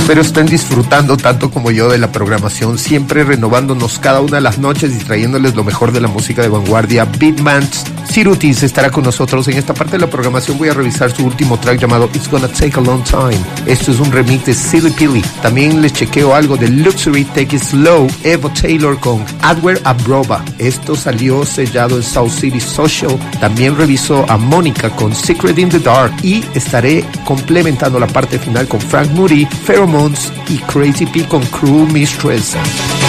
Espero estén disfrutando tanto como yo de la programación, siempre renovándonos cada una de las noches y trayéndoles lo mejor de la música de vanguardia. Beatman Cirutis estará con nosotros. En esta parte de la programación voy a revisar su último track llamado It's Gonna Take a Long Time. Esto es un remix de Silly Pilly. También les chequeo algo de Luxury, Take It Slow, Evo Taylor con Adware Abroba. Esto salió sellado en South City Social. También reviso a Mónica con Secret in the Dark y estaré complementando la parte final con Frank Moody, Pheromones y Crazy P con Cruel Mistress.